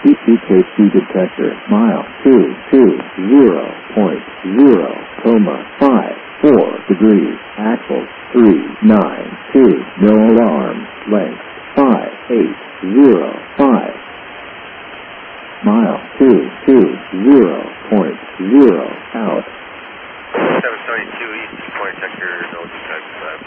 EKC detector, mile 220.0, 54 degrees, axle 392, no alarm, length 5805. Mile 220.0, out. 772 East, point detector, no detect,